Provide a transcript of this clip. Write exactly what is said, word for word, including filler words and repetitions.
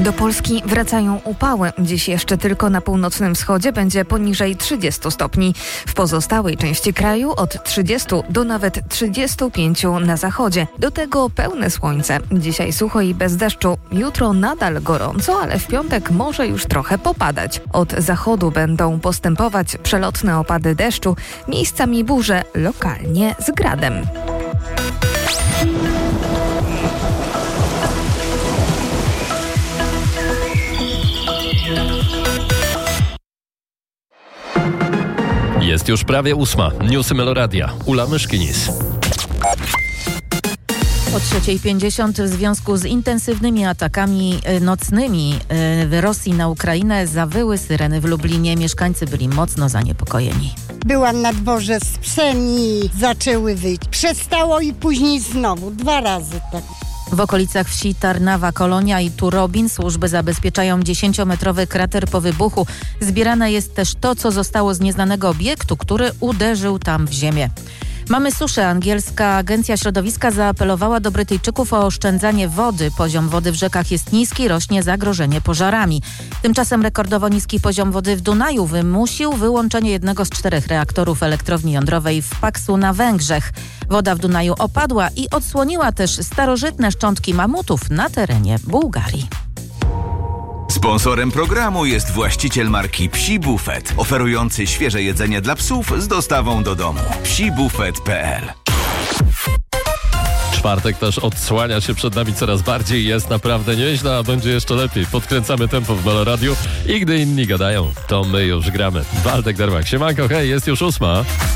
Do Polski wracają upały. Dziś jeszcze tylko na północnym wschodzie będzie poniżej trzydziestu stopni. W pozostałej części kraju od trzydziestu do nawet trzydziestu pięciu na zachodzie. Do tego pełne słońce. Dzisiaj sucho i bez deszczu. Jutro nadal gorąco, ale w piątek może już trochę popadać. Od zachodu będą postępować przelotne opady deszczu, miejscami burze, lokalnie z gradem. Jest już prawie ósma. Newsy Meloradia. Ula Myszkinis. O trzeciej pięćdziesiąt w związku z intensywnymi atakami nocnymi w Rosji na Ukrainę zawyły syreny w Lublinie. Mieszkańcy byli mocno zaniepokojeni. Byłam na dworze z psem i zaczęły wyjść. Przestało i później znowu. Dwa razy tak. W okolicach wsi Tarnawa, Kolonia i Turobin służby zabezpieczają dziesięciometrowy krater po wybuchu. Zbierane jest też to, co zostało z nieznanego obiektu, który uderzył tam w ziemię. Mamy suszę. Angielska Agencja Środowiska zaapelowała do Brytyjczyków o oszczędzanie wody. Poziom wody w rzekach jest niski, rośnie zagrożenie pożarami. Tymczasem rekordowo niski poziom wody w Dunaju wymusił wyłączenie jednego z czterech reaktorów elektrowni jądrowej w Paksu na Węgrzech. Woda w Dunaju opadła i odsłoniła też starożytne szczątki mamutów na terenie Bułgarii. Sponsorem programu jest właściciel marki Psi Bufet, oferujący świeże jedzenie dla psów z dostawą do domu. psi bufet kropka p l. Czwartek też odsłania się przed nami coraz bardziej. Jest naprawdę nieźle, a będzie jeszcze lepiej. Podkręcamy tempo w Meloradiu i gdy inni gadają, to my już gramy. Waldek Darmak. Siemanko, hej, jest już ósma.